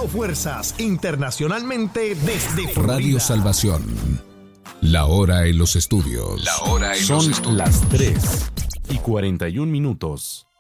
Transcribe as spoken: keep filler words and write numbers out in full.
uniendo fuerzas internacionalmente desde Florida. Radio Salvación. La hora en los estudios. La hora en Son los estudios. las tres y cuarenta y un minutos.